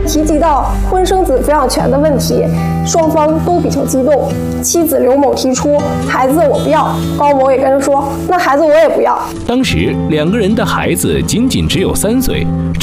提及到婚生子抚养权的问题，双方都比较激动。妻子刘某提出孩子我不要，高某也跟着说那孩子我也不要。 当时2个人的孩子仅仅只有3岁。